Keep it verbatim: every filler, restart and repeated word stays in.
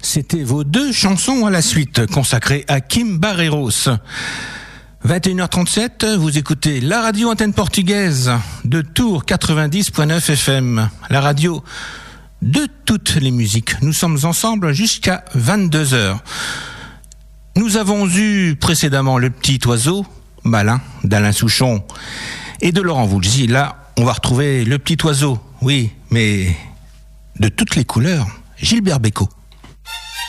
C'était vos deux chansons à la suite, consacrées à Kim Barreiros. vingt et une heures trente-sept, vous écoutez la radio antenne portugaise de Tours quatre-vingt-dix point neuf F M, la radio de toutes les musiques. Nous sommes ensemble jusqu'à vingt-deux heures. Nous avons eu précédemment Le Petit Oiseau, Malin, d'Alain Souchon et de Laurent Voulzy. Là, on va retrouver Le Petit Oiseau, oui, mais de toutes les couleurs, Gilbert Bécaud.